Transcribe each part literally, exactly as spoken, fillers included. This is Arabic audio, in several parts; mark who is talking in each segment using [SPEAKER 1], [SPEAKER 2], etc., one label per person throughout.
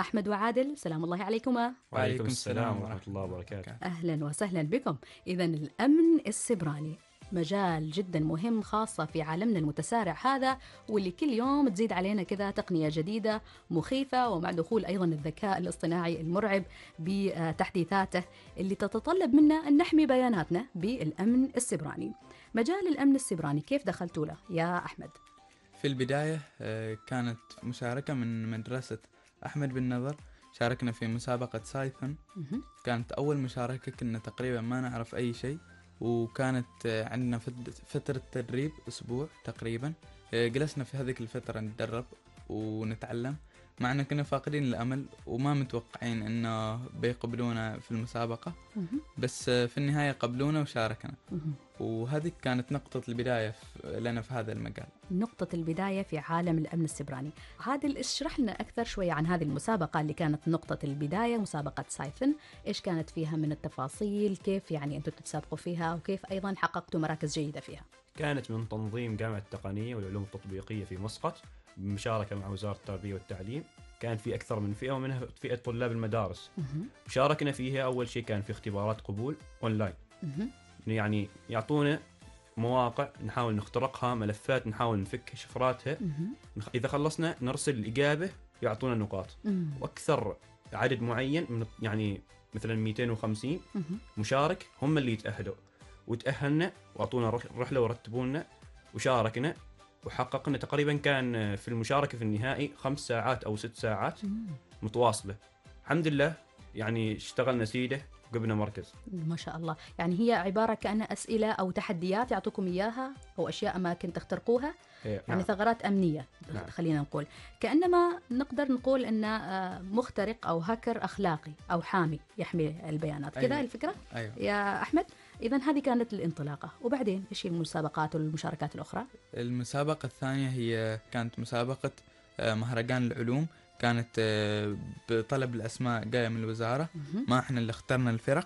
[SPEAKER 1] أحمد وعادل، سلام الله عليكما.
[SPEAKER 2] وعليكم السلام ورحمة الله وبركاته.
[SPEAKER 1] أهلا وسهلا بكم. إذن الأمن السيبراني مجال جدا مهم، خاصة في عالمنا المتسارع هذا، واللي كل يوم تزيد علينا كذا تقنية جديدة مخيفة، ومع دخول أيضا الذكاء الاصطناعي المرعب بتحديثاته اللي تتطلب منا أن نحمي بياناتنا بالأمن السيبراني. مجال الأمن السيبراني كيف دخلتوا له يا أحمد؟
[SPEAKER 2] في البداية كانت مشاركة من مدرسة أحمد بن نظر، شاركنا في مسابقة سايثون. كانت أول مشاركة، كنا تقريبا ما نعرف أي شيء، وكانت عندنا فترة تدريب أسبوع تقريبا. جلسنا في هذه الفترة نتدرب ونتعلم، مع أننا كنا فاقدين الأمل وما متوقعين أنه بيقبلونا في المسابقة، بس في النهاية قبلونا وشاركنا. وهذه كانت نقطة البداية لنا في هذا المجال،
[SPEAKER 1] نقطة البداية في عالم الأمن السيبراني. عادل، اشرح لنا أكثر شوية عن هذه المسابقة اللي كانت نقطة البداية، مسابقة سايثون. إيش كانت فيها من التفاصيل؟ كيف يعني أنتم تتسابقوا فيها، وكيف أيضا حققتوا مراكز جيدة فيها؟
[SPEAKER 3] كانت من تنظيم جامعة التقنية والعلوم التطبيقية في مسقط بمشاركة مع وزارة التربية والتعليم. كان في أكثر من فئة، ومنها فئة طلاب المدارس. شاركنا فيها. أول شيء كان في اختبارات قبول أونلاين، يعني يعطونا مواقع نحاول نخترقها، ملفات نحاول نفك شفراتها. إذا خلصنا نرسل الإجابة، يعطونا نقاط. وأكثر عدد معين من يعني مثلا مئتين وخمسين مشارك هم اللي يتأهلوا، وتأهلنا وأعطونا رحلة ورتبوا لنا وشاركنا وحققنا. تقريبا كان في المشاركة في النهائي خمس ساعات أو ست ساعات متواصلة. الحمد لله يعني اشتغلنا سيدة وجبنا مركز.
[SPEAKER 1] ما شاء الله. يعني هي عبارة كأنها أسئلة أو تحديات يعطوكم إياها، أو أشياء أماكن تخترقوها.
[SPEAKER 3] إيه.
[SPEAKER 1] يعني ثغرات أمنية. نعم. خلينا نقول كأنما نقدر نقول أن مخترق أو هاكر أخلاقي أو حامي يحمي البيانات.
[SPEAKER 2] أيوة.
[SPEAKER 1] كذا الفكرة.
[SPEAKER 2] أيوة.
[SPEAKER 1] يا أحمد، إذن هذه كانت الانطلاقة، وبعدين إيش هي المسابقات والمشاركات الأخرى؟
[SPEAKER 2] المسابقة الثانية هي كانت مسابقة مهرجان العلوم، كانت بطلب الأسماء جاية من الوزارة، ما إحنا اللي اخترنا الفرق،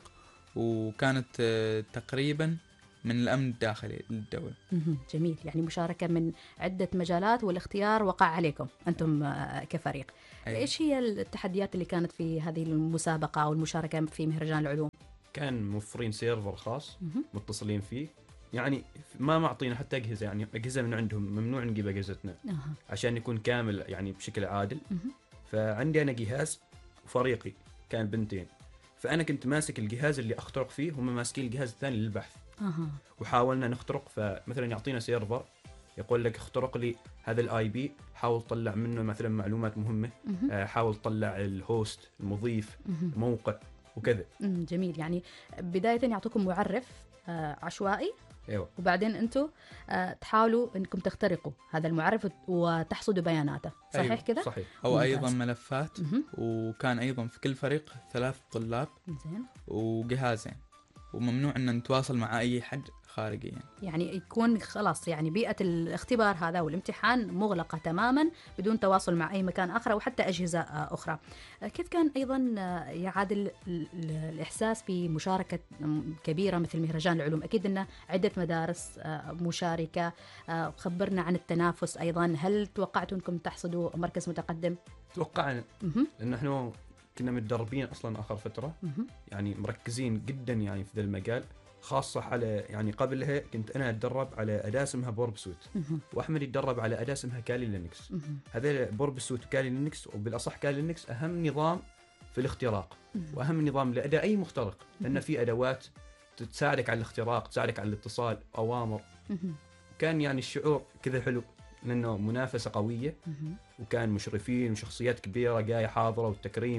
[SPEAKER 2] وكانت تقريبا من الأمن الداخلي للدولة.
[SPEAKER 1] جميل، يعني مشاركة من عدة مجالات، والاختيار وقع عليكم أنتم كفريق. أيوة. إيش هي التحديات اللي كانت في هذه المسابقة أو المشاركة في مهرجان العلوم؟
[SPEAKER 3] كان موفرين سيرفر خاص متصلين فيه، يعني ما معطينا حتى أجهزة، يعني أجهزة من عندهم ممنوع نجيب أجهزتنا أه. عشان يكون كامل يعني بشكل عادل. أه. فعندي أنا جهاز وفريقي كان بنتين، فأنا كنت ماسك الجهاز اللي أخترق فيه، هم ماسكين الجهاز الثاني للبحث. أه. وحاولنا نخترق، فمثلا يعطينا سيرفر يقول لك اخترق لي هذا الاي بي، حاول تطلع منه مثلا معلومات مهمة، أه. حاول تطلع الهوست المضيف، أه. موقع وكذا.
[SPEAKER 1] جميل، يعني بداية يعطوكم معرف عشوائي.
[SPEAKER 3] أيوة.
[SPEAKER 1] وبعدين أنتوا تحاولوا أنكم تخترقوا هذا المعرف وتحصدوا بياناته. صحيح. أيوة. كذا
[SPEAKER 3] صحيح.
[SPEAKER 2] أو أيضا ملفات. وكان أيضا في كل فريق ثلاث طلاب. زين. وجهازين، وممنوع أن نتواصل مع أي حد خارجي. يعني.
[SPEAKER 1] يعني يكون خلاص يعني بيئة الاختبار هذا والامتحان مغلقة تماما بدون تواصل مع أي مكان آخر أو حتى أجهزة أخرى. كيف كان أيضا يا عادل الإحساس في مشاركة كبيرة مثل مهرجان العلوم؟ أكيد أن عدة مدارس مشاركة. خبرنا عن التنافس أيضا. هل توقعتوا أنكم تحصدوا مركز متقدم؟
[SPEAKER 3] توقعنا، لأنه إحنا كنا متدربين أصلا آخر فترة، يعني مركزين جدا يعني في ذا المجال، خاصة على يعني قبلها كنت أنا أتدرب على أداة اسمها بوربسوت، وأحمد يتدرب على أداة اسمها كالي لينكس. هذا بوربسوت وكالي لينكس، وبالأصح كالي لينكس أهم نظام في الاختراق، وأهم نظام لأداة أي مخترق، لأن في أدوات تساعدك على الاختراق، تساعدك على الاتصال، أوامر. كان يعني الشعور كذا حلو، لأنه منافسة قوية، وكان مشرفين وشخصيات كبيرة جاية حاضرة والتكريم،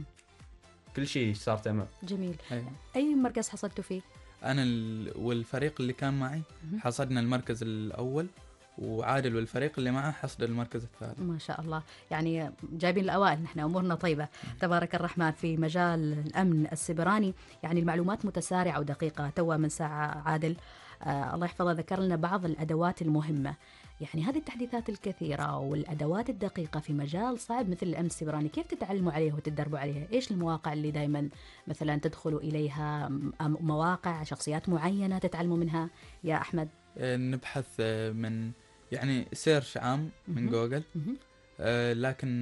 [SPEAKER 3] كل شيء صار تمام.
[SPEAKER 1] جميل. أيوة. أي مركز حصلتوا فيه؟
[SPEAKER 2] أنا والفريق اللي كان معي حصدنا المركز الأول، وعادل والفريق اللي معه حصد المركز الثالث.
[SPEAKER 1] ما شاء الله، يعني جايبين الأوائل. نحن أمورنا طيبة تبارك الرحمن في مجال الأمن السيبراني. يعني المعلومات متسارعة ودقيقة. توا من ساعة عادل آه الله يحفظه ذكر لنا بعض الأدوات المهمة. يعني هذه التحديثات الكثيرة والأدوات الدقيقة في مجال صعب مثل الأمن السيبراني، كيف تتعلموا عليها وتتدربوا عليها؟ إيش المواقع اللي دايما مثلا تدخلوا إليها؟ مواقع شخصيات معينة تتعلموا منها يا أحمد؟
[SPEAKER 2] نبحث من يعني سيرش عام من جوجل، آه لكن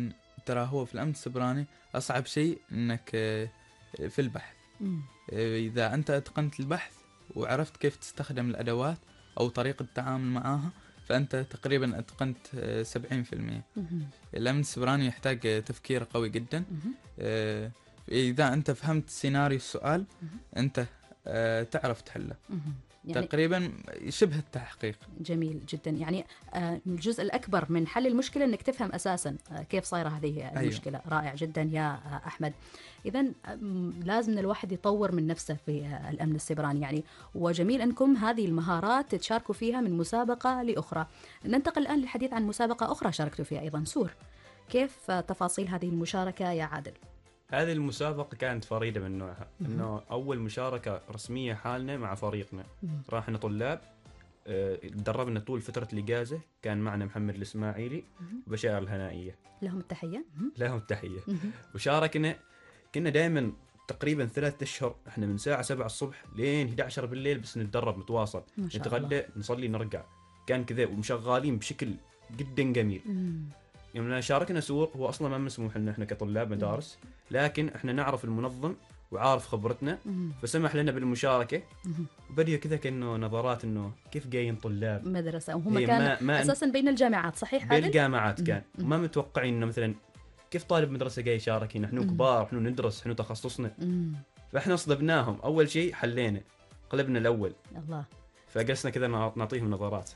[SPEAKER 2] ترى هو في الأمن السيبراني أصعب شيء إنك آه، في البحث.
[SPEAKER 1] مم.
[SPEAKER 2] آه، إذا أنت أتقنت البحث وعرفت كيف تستخدم الأدوات أو طريقة التعامل معها، فأنت تقريبا أتقنت آه، سبعين في المية.
[SPEAKER 1] مهم.
[SPEAKER 2] الأمن السيبراني يحتاج آه، تفكير قوي جدا.
[SPEAKER 1] مهم.
[SPEAKER 2] آه، إذا أنت فهمت سيناريو السؤال
[SPEAKER 1] مهم.
[SPEAKER 2] أنت آه، تعرف تحله.
[SPEAKER 1] مهم. يعني
[SPEAKER 2] تقريبا شبه التحقيق.
[SPEAKER 1] جميل جدا. يعني آه، الجزء الأكبر من حل المشكلة أنك تفهم أساسا آه، كيف صايرة هذه المشكلة. أيوه. رائع جدا يا آه، أحمد. إذن لازم الواحد يطور من نفسه في آه، الأمن السيبراني يعني، وجميل أنكم هذه المهارات تشاركوا فيها من مسابقة لأخرى. ننتقل الآن للحديث عن مسابقة أخرى شاركتوا فيها أيضا، سور. كيف آه، تفاصيل هذه المشاركة يا عادل؟
[SPEAKER 3] هذه المسابقة كانت فريدة من نوعها، إنه أول مشاركة رسمية حالنا مع فريقنا. راحنا طلاب، آه، تدربنا طول فترة الإجازة، كان معنا محمد الإسماعيلي وبشائر الهنائية،
[SPEAKER 1] لهم التحية.
[SPEAKER 3] لهم التحية. وشاركنا، كنا دائما تقريبا ثلاثة أشهر إحنا من ساعة سبعة الصبح لين إحدى عشر بالليل بس نتدرب متواصل، نتغدى نصلي نرجع، كان كذا ومشغالين بشكل جدا جميل. يوم يعني شاركنا سور، هو أصلا ما مسموح لنا إحنا كطلاب مدارس، لكن إحنا نعرف المنظم وعارف خبرتنا، فسمح لنا بالمشاركة. وبدأ كذا كأنه نظرات إنه كيف جايين طلاب
[SPEAKER 1] مدرسة، وهم إيه كان ما ما أساسا بين الجامعات، صحيح؟
[SPEAKER 3] بين الجامعات كان ما متوقعين إنه مثلا كيف طالب مدرسة جاي يشارك، نحن كبار، نحن ندرس، نحن تخصصنا. فإحنا صدبناهم. أول شيء حلينا، قلبنا الأول
[SPEAKER 1] الله،
[SPEAKER 3] فجلسنا كذا نعطيهم نظرات.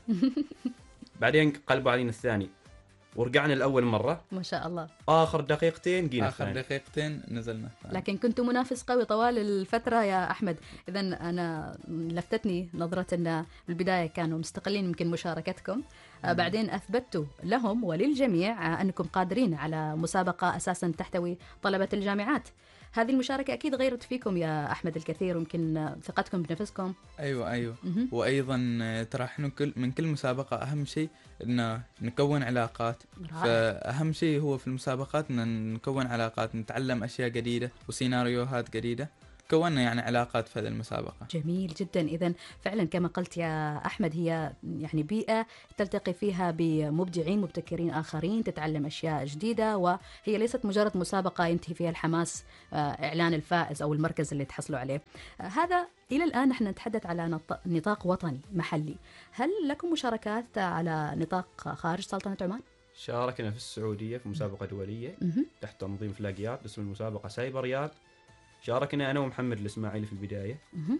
[SPEAKER 3] بعدين قلبوا علينا الثاني، ورجعنا الأول مرة
[SPEAKER 1] ما شاء الله.
[SPEAKER 3] آخر دقيقتين جينا
[SPEAKER 2] آخر
[SPEAKER 3] الثاني.
[SPEAKER 2] دقيقتين نزلنا الثاني.
[SPEAKER 1] لكن كنت منافس قوي طوال الفترة يا أحمد. إذن أنا لفتتني نظرة أن بالبداية كانوا مستقلين يمكن مشاركتكم، آه بعدين أثبتوا لهم وللجميع آه أنكم قادرين على مسابقة أساسا تحتوي طلبة الجامعات. هذه المشاركة أكيد غيرت فيكم يا أحمد الكثير، ويمكن ثقتكم بنفسكم.
[SPEAKER 2] أيوة أيوة. وأيضا ترى إحنا كل من كل مسابقة أهم شيء إن نكون علاقات. رائع. فأهم شيء هو في المسابقات إن نكون علاقات، نتعلم أشياء جديدة وسيناريوهات جديدة، كوننا يعني علاقات في هذه المسابقة.
[SPEAKER 1] جميل جدا. إذن فعلا كما قلت يا أحمد، هي يعني بيئة تلتقي فيها بمبدعين مبتكرين آخرين، تتعلم أشياء جديدة، وهي ليست مجرد مسابقة ينتهي فيها الحماس إعلان الفائز أو المركز اللي تحصلوا عليه. هذا إلى الآن نحن نتحدث على نطاق وطني محلي. هل لكم مشاركات على نطاق خارج سلطنة عمان؟
[SPEAKER 3] شاركنا في السعودية في مسابقة دولية تحت تنظيم فلاج يارد، اسم المسابقة سايبر يارد. شاركنا أنا ومحمد الإسماعيلي في البداية.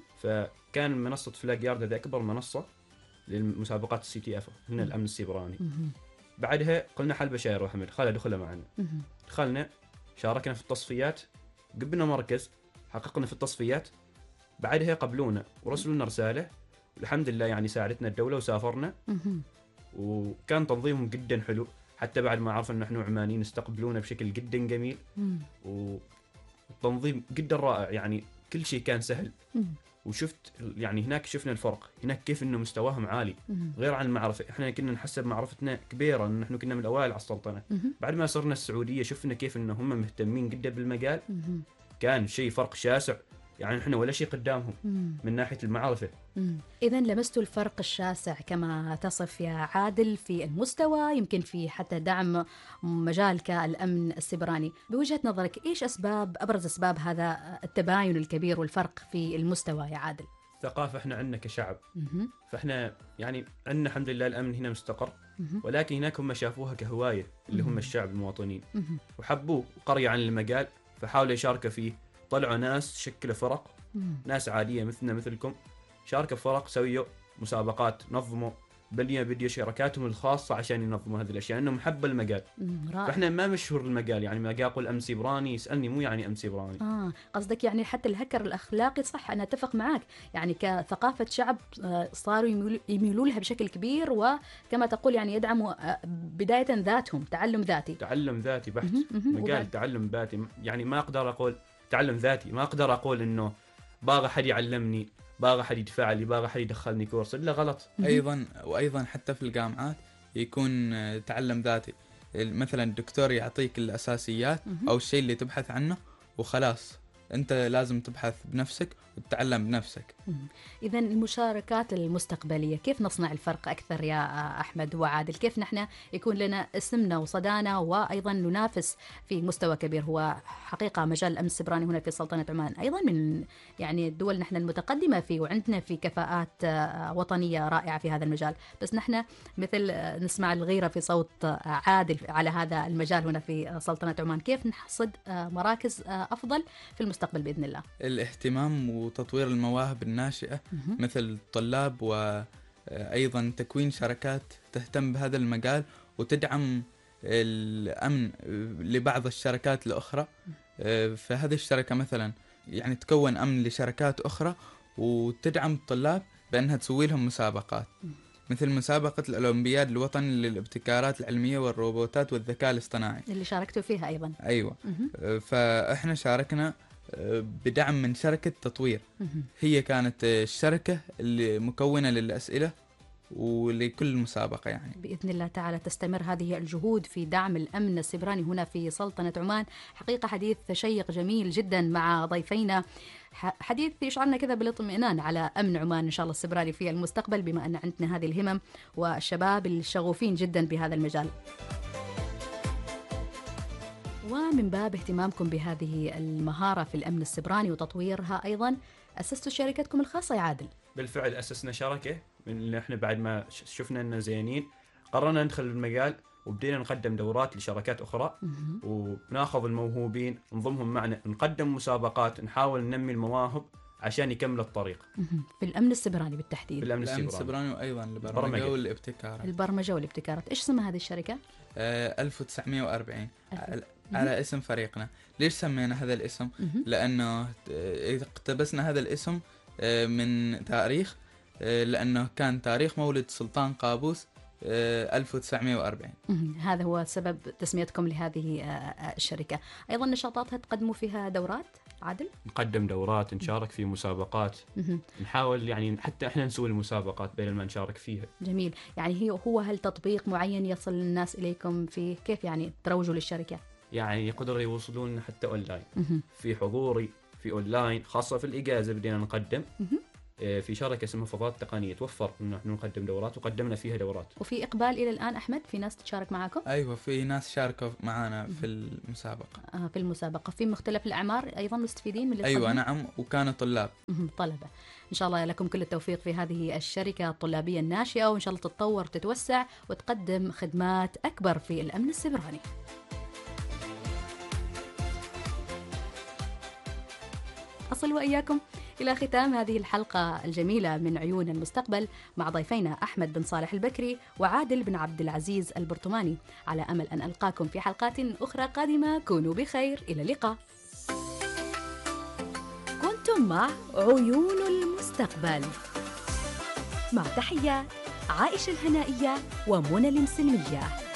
[SPEAKER 3] فكان منصة فلاج يارد هذه أكبر منصة للمسابقات السي تي اف هنا الأمن السيبراني. بعدها قلنا حل بشاير وحمد خلها دخلها معنا. دخلنا شاركنا في التصفيات، قبلنا مركز، حققنا في التصفيات. بعدها قبلونا ورسلوا لنا رسالة، والحمد لله يعني ساعدتنا الدولة وسافرنا. وكان تنظيمهم جدا حلو، حتى بعد ما عرفنا نحن عمانيين استقبلونا بشكل جدا جميل. والتنظيم جدا رائع، يعني كل شيء كان سهل. وشفت يعني هناك شفنا الفرق، هناك كيف انه مستواهم عالي غير عن المعرفة. احنا كنا نحسب معرفتنا كبيرة، ان نحن كنا من الاوائل على السلطنة. بعد ما صرنا السعودية شفنا كيف انه هم مهتمين جدا بالمجال. كان شيء فرق شاسع، يعني نحن ولا شيء قدامهم من ناحية المعرفة.
[SPEAKER 1] إذن لمستوا الفرق الشاسع كما تصف يا عادل في المستوى، يمكن في حتى دعم مجال كالأمن السيبراني. بوجهة نظرك إيش أسباب أبرز أسباب هذا التباين الكبير والفرق في المستوى يا عادل؟
[SPEAKER 3] ثقافة احنا عندنا كشعب. فاحنا يعني عندنا الحمد لله الأمن هنا مستقر، ولكن هناك هم شافوها كهواية، اللي هم الشعب المواطنين، وحبوه قرية عن المجال، فحاولوا يشاركوا فيه. طلعوا ناس شكلوا فرق، ناس عادية مثلنا مثلكم، شاركوا فرق، سويوا مسابقات، نظموا بليا بديو شركاتهم الخاصة عشان ينظموا هذه الأشياء، لأنهم حبوا المجال. فإحنا ما مشهور المجال، يعني ما أقول أمن سيبراني يسألني مو يعني أمن سيبراني.
[SPEAKER 1] آه قصدك يعني حتى الهكر الأخلاقي. صح، أنا أتفق معك، يعني كثقافة شعب صاروا يميلوا لها بشكل كبير، وكما تقول يعني يدعموا بداية ذاتهم، تعلم ذاتي.
[SPEAKER 3] تعلم ذاتي بحت، مجال تعلم ذاتي. يعني ما أقدر أقول تعلم ذاتي، ما أقدر أقول إنه باغى حد يعلمني، باغى حد يدفع لي، باغى حد يدخلني كورس، إلا غلط.
[SPEAKER 2] أيضا وأيضا حتى في الجامعات يكون تعلم ذاتي. مثلا الدكتور يعطيك الأساسيات أو الشيء اللي تبحث عنه وخلاص، أنت لازم تبحث بنفسك وتتعلم بنفسك.
[SPEAKER 1] إذا المشاركات المستقبلية كيف نصنع الفرق أكثر يا أحمد وعادل؟ كيف نحن يكون لنا اسمنا وصدانا وأيضا ننافس في مستوى كبير؟ هو حقيقة مجال الأمن السبراني هنا في سلطنة عمان أيضا من يعني الدول نحن المتقدمة فيه، وعندنا في كفاءات وطنية رائعة في هذا المجال، بس نحن مثل نسمع الغيرة في صوت عادل على هذا المجال هنا في سلطنة عمان. كيف نحصد مراكز أفضل في المستقبل بإذن الله؟
[SPEAKER 2] الاهتمام وتطوير المواهب الناشئة مثل الطلاب، وأيضا تكوين شركات تهتم بهذا المجال وتدعم الأمن لبعض الشركات الأخرى. فهذه الشركة مثلا يعني تكون أمن لشركات أخرى وتدعم الطلاب بأنها تسوي لهم مسابقات، مثل مسابقة الأولمبياد الوطني للابتكارات العلمية والروبوتات والذكاء الاصطناعي
[SPEAKER 1] اللي شاركتوا فيها أيضا.
[SPEAKER 2] أيوة. فإحنا شاركنا بدعم من شركة تطوير، هي كانت الشركة اللي مكونة للأسئلة ولكل مسابقة. يعني
[SPEAKER 1] بإذن الله تعالى تستمر هذه الجهود في دعم الأمن السبراني هنا في سلطنة عمان. حقيقة حديث شيق جميل جدا مع ضيفينا، حديث يشعرنا كذا بالاطمئنان على أمن عمان إن شاء الله السبراني في المستقبل، بما أن عندنا هذه الهمم والشباب الشغوفين جدا بهذا المجال. ومن باب اهتمامكم بهذه المهارة في الأمن السبراني وتطويرها أيضا أسستوا شركتكم الخاصة يا عادل.
[SPEAKER 3] بالفعل أسسنا شركة، من اللي احنا بعد ما شفنا أننا زينين قررنا ندخل المجال وبدينا نقدم دورات لشركات أخرى وناخذ الموهوبين نضمهم معنا، نقدم مسابقات، نحاول ننمي المواهب عشان يكمل الطريق
[SPEAKER 1] في الأمن السبراني بالتحديد.
[SPEAKER 3] بالأمن
[SPEAKER 2] الأمن السبراني وأيضا البرمجة والابتكارات.
[SPEAKER 1] البرمجة والابتكارات. إيش اسم هذه الشركة؟
[SPEAKER 2] آه ألف وتسعمائة وأربعين على, على اسم فريقنا. ليش سمينا هذا الاسم؟ لأنه اقتبسنا هذا الاسم من تاريخ، لأنه كان تاريخ مولد سلطان قابوس ألف وتسعمائة وأربعين.
[SPEAKER 1] هذا هو سبب تسميتكم لهذه الشركة. أيضا نشاطاتها تقدموا فيها دورات عادل؟
[SPEAKER 3] نقدم دورات، نشارك في مسابقات، نحاول يعني حتى احنا نسوي المسابقات بدل ما نشارك فيها.
[SPEAKER 1] جميل. يعني هي هو هل تطبيق معين يصل الناس إليكم فيه؟ كيف يعني تروجوا للشركة؟
[SPEAKER 3] يعني يقدروا يوصلون حتى أونلاين، في حضوري، في أونلاين، خاصة في الإجازة بدينا نقدم. في شركة اسمها فضاء تقنية توفر إنه نحن نقدم دورات وقدمنا فيها دورات.
[SPEAKER 1] وفي إقبال إلى الآن أحمد؟ في ناس تشارك معكم؟
[SPEAKER 2] أيوة، في ناس شاركوا معنا في المسابقة.
[SPEAKER 1] آه في المسابقة في مختلف الأعمار أيضا مستفيدين من اللي
[SPEAKER 2] أيوة
[SPEAKER 1] تقدم؟
[SPEAKER 2] نعم، وكانوا طلاب.
[SPEAKER 1] طلبة. إن شاء الله لكم كل التوفيق في هذه الشركة الطلابية الناشئة، وإن شاء الله تتطور وتتوسع وتقدم خدمات أكبر في الأمن السبراني. أصل وإياكم إلى ختام هذه الحلقة الجميلة من عيون المستقبل مع ضيفينا أحمد بن صالح البكري وعادل بن عبد العزيز البرطماني، على أمل أن ألقاكم في حلقات أخرى قادمة. كونوا بخير، إلى اللقاء. كنتم مع عيون المستقبل، مع تحيات عائشة الهنائية ومنى المسلمية.